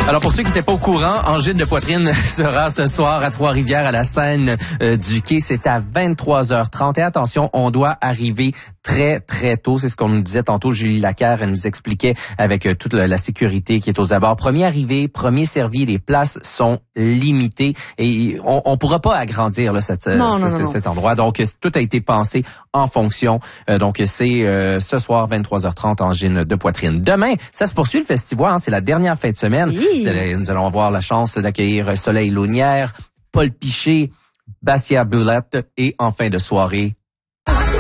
Alors pour ceux qui n'étaient pas au courant, Angine de poitrine sera ce soir à Trois-Rivières à la scène du Quai. C'est à 23h30. Et attention, on doit arriver très, très tôt. C'est ce qu'on nous disait tantôt. Julie Lacaire, elle nous expliquait avec toute la sécurité qui est aux abords. Premier arrivé, premier servi. Les places sont limitées. Et on pourra pas agrandir là, cet endroit. Donc, tout a été pensé en fonction. Donc, c'est ce soir, 23h30, Angine de poitrine. Demain, ça se poursuit le festival. Hein, c'est la dernière fin de semaine. Oui. Nous allons avoir la chance d'accueillir Soleil Launière, Paul Piché, Bassia Boulette et en fin de soirée,